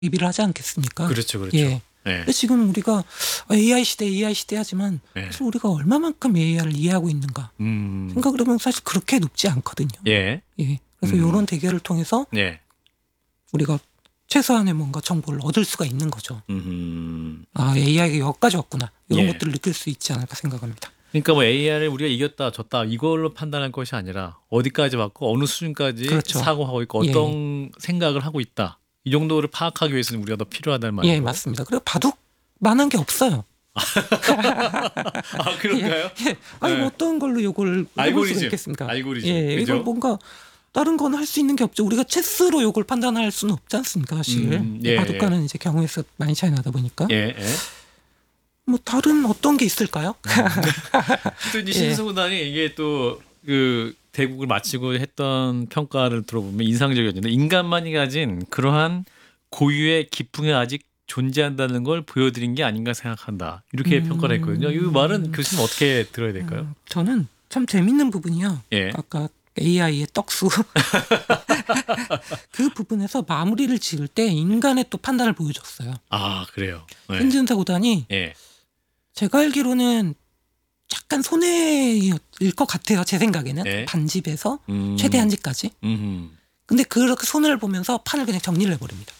대비를 하지 않겠습니까? 그렇죠, 그렇죠. 예. 네. 근데 지금 우리가 AI 시대 하지만 네. 사실 우리가 얼마만큼 AI를 이해하고 있는가 생각을 해보면 사실 그렇게 높지 않거든요. 예. 예. 그래서 이런 대결을 통해서 예. 우리가 최소한의 뭔가 정보를 얻을 수가 있는 거죠. 아, AI가 여기까지 왔구나. 이런 예. 것들을 느낄 수 있지 않을까 생각합니다. 그러니까 뭐 AI를 우리가 이겼다 졌다 이걸로 판단할 것이 아니라 어디까지 왔고 어느 수준까지 그렇죠. 사고하고 있고 어떤 생각을 하고 있다. 이 정도를 파악하기 위해서는 우리가 더 필요하다는 말이죠. 예, 맞습니다. 그리고 바둑만한 게 없어요. 아, 그런가요? 예. 아니, 네. 어떤 걸로 이걸 해볼 수가 있겠습니까? 알고리즘. 예, 그죠? 이걸 뭔가 다른 건 할 수 있는 게 없죠. 우리가 체스로 이걸 판단할 수는 없지 않습니까, 사실. 예, 바둑과는 이제 경우에서 많이 차이 나다 보니까. 예, 예. 뭐 다른 어떤 게 있을까요? 또 이제 신승훈단이 이게 또 그 대국을 마치고 했던 평가를 들어보면 인상적이었는데 인간만이 가진 그러한 고유의 기풍이 아직 존재한다는 걸 보여드린 게 아닌가 생각한다. 이렇게 평가를 했거든요. 이 말은 교수님 어떻게 들어야 될까요? 저는 참 재밌는 부분이요. 예. 아까 AI의 떡수 그 부분에서 마무리를 지을 때 인간의 또 판단을 보여줬어요. 아, 그래요. 네. 신진사 구단이 예. 제가 알기로는 약간 손해일 것 같아요. 제 생각에는 네. 반집에서 최대 한집까지. 근데 그렇게 손해를 보면서 판을 그냥 정리를 해버립니다.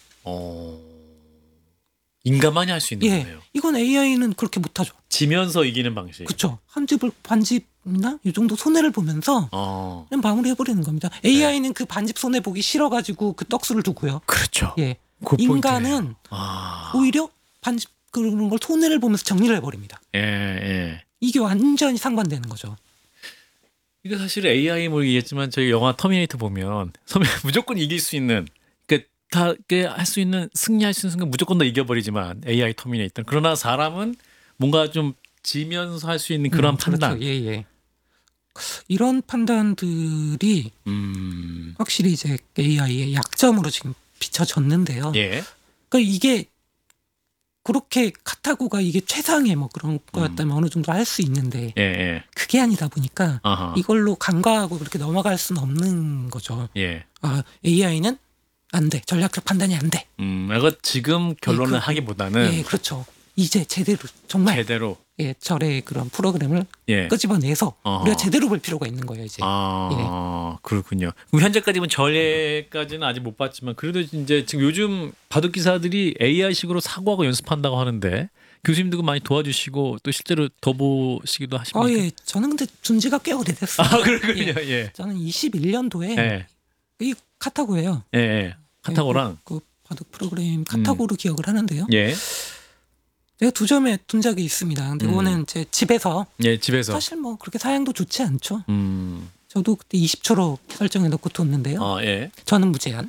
인간만이 할 수 있는 예, 거네요. 이건 AI는 그렇게 못하죠. 지면서 이기는 방식. 그렇죠. 반집이나 이 정도 손해를 보면서 그냥 마무리해버리는 겁니다. AI는 그 반집 손해 보기 싫어가지고 그 떡수를 두고요. 그렇죠. 예, 그 인간은 오히려 반집 그런 걸 손해를 보면서 정리를 해버립니다. 예, 예. 이게 이게 완전히 상반되는 거죠. 이게 사실 AI 뭐 얘기했지만 저희 영화 터미네이터 보면 무조건 이길 수 있는 다 할 수 있는 승리할 수 있는 순간 무조건 다 이겨버리지만 AI 터미네이터 그러나 사람은 뭔가 좀 지면서 할 수 있는 그런 판단. 그렇죠. 예, 예. 이런 판단들이 확실히 이제 AI의 약점으로 지금 비춰졌는데요. 예. 그러니까 이게 그렇게 카타고가 이게 최상의 뭐 그런 거였다면 어느 정도 할 수 있는데 예, 예. 그게 아니다 보니까 아하. 이걸로 간과하고 그렇게 넘어갈 수는 없는 거죠. 예. 아, AI는 안 돼. 전략적 판단이 안 돼. 내가 지금 결론을 하기보다는 예, 그렇죠. 이제 제대로 정말 제대로 예, 절의 그런 프로그램을 예. 끄집어내서 어허. 우리가 제대로 볼 필요가 있는 거예요, 이제. 그렇군요. 그럼 현재까지는 전례까지는 아직 못 봤지만 그래도 이제 지금 요즘 바둑 기사들이 AI식으로 사고하고 연습한다고 하는데 교수님도 많이 도와주시고 또 실제로 더 보시기도 하십니까? 예. 저는 근데 둔 지가 꽤 오래됐어요. 그렇군요. 예. 저는 21년도에 예. 이 카타고예요. 예. 예. 카타고랑 그 바둑 프로그램 카타고로 기억을 하는데요. 예. 제가 두 점에 둔 적이 있습니다. 근데 그거는 제 집에서 예, 집에서. 사실 뭐 그렇게 사양도 좋지 않죠. 음. 저도 그때 20초로 설정해 놓고 뒀는데요. 아, 예. 저는 무제한.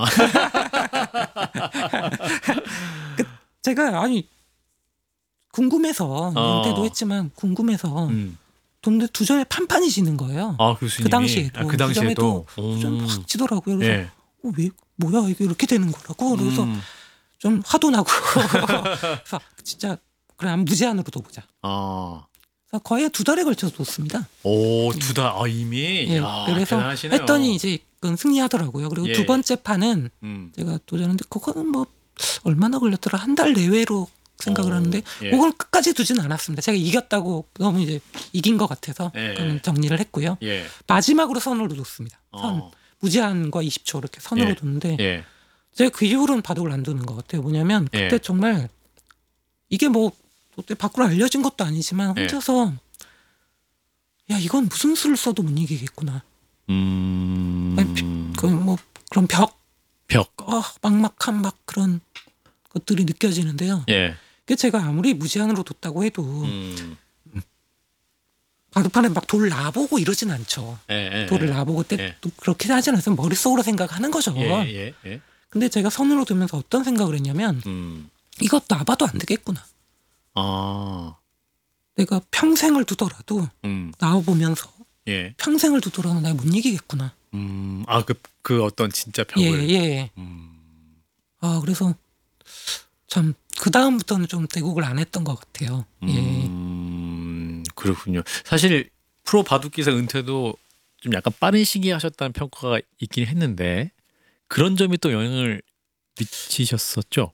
제가 아니 궁금해서 은퇴도 했지만 궁금해서 뒀는데 두 점에 판판이 지는 거예요. 아, 교수님이. 그 당시에도. 그 당시에도. 두 점이 확 지더라고요. 그래서 예. 왜 뭐야 이게 이렇게 되는 거라고. 그래서 좀 화도 나고 그래서 진짜 그래 한번 무제한으로 둬보자. 그래서 거의 2달에 걸쳐서 뒀습니다. 오, 2달. 아, 이미. 예, 야, 그래서 대단하시네요. 했더니 이제 그건 승리하더라고요. 그리고 예. 두 번째 판은 제가 도전했는데 그거는 뭐 얼마나 걸렸더라 한 달 내외로 생각을 하는데 예. 그걸 끝까지 두진 않았습니다. 제가 이겼다고 너무 이제 이긴 것 같아서 예. 그건 정리를 했고요. 예. 마지막으로 선으로 뒀습니다. 무제한과 20초 이렇게 선으로 예. 뒀는데 예. 제가 그 이후로는 바둑을 안 두는 것 같아요. 뭐냐면 예. 그때 정말 이게 뭐 밖으로 알려진 것도 아니지만 예. 혼자서 야 이건 무슨 수를 써도 못 이기겠구나. 뭐 그런 벽, 막막한 막 그런 것들이 느껴지는데요. 예. 그 제가 아무리 무제한으로 뒀다고 해도 바둑판에 막 돌 놔보고 이러진 않죠. 예. 돌을 놔보고 또 그렇게 하진 않아요. 머릿속으로 생각하는 거죠. 예. 예. 근데 제가 선으로 두면서 어떤 생각을 했냐면 이것 놔봐도 안 되겠구나. 내가 평생을 두더라도 나와보면서 예. 평생을 두더라도 내가 못 이기겠구나. 그 어떤 진짜 벽을. 예. 그래서 참 그 다음부터는 좀 대국을 안 했던 것 같아요. 예. 그렇군요. 사실 프로 바둑기사 은퇴도 좀 약간 빠른 시기에 하셨다는 평가가 있긴 했는데 그런 점이 또 영향을 미치셨었죠?